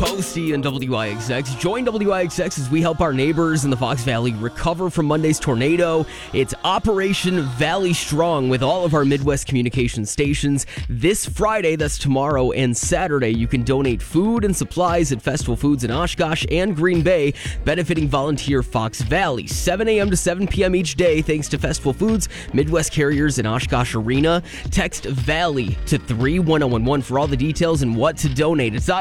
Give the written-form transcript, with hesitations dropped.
Posty and WIXX. Join WIXX as we help our neighbors in the Fox Valley recover from Monday's tornado. It's Operation Valley Strong with all of our Midwest communication stations. This Friday, that's tomorrow, and Saturday, you can donate food and supplies at Festival Foods in Oshkosh and Green Bay, benefiting Volunteer Fox Valley. 7 a.m. to 7 p.m. each day, thanks to Festival Foods, Midwest Carriers, and Oshkosh Arena. Text VALLEY to 31011 for all the details and what to donate. It's